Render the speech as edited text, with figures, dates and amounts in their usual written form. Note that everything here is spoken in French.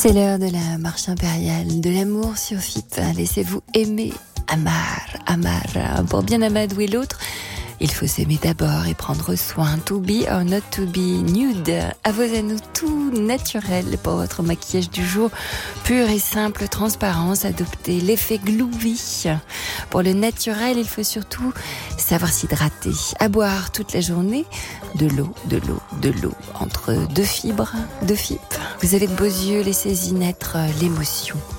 C'est l'heure de la marche impériale, de l'amour sur FIP. Laissez-vous aimer, amar. Pour bien amadouer l'autre, il faut s'aimer d'abord et prendre soin. To be or not to be nude. À vos anneaux tout naturel pour votre maquillage du jour. Pur et simple transparence. Adoptez l'effet Gloovy. Pour le naturel, il faut surtout savoir s'hydrater. À boire toute la journée. De l'eau. Entre deux fibres, deux FIP. Vous avez de beaux yeux, laissez-y naître l'émotion.